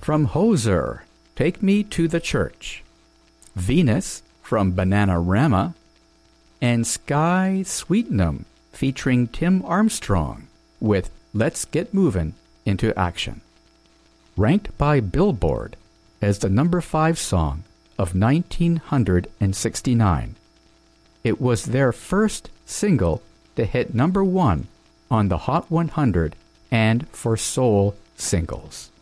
from Hoser, Take Me to the Church, Venus from Bananarama, and Sky Sweeten'em featuring Tim Armstrong with Let's Get Movin' into Action. Ranked by Billboard as the number 5 song of 1969. It was their first single to hit number 1 on the Hot 100 and for soul singles.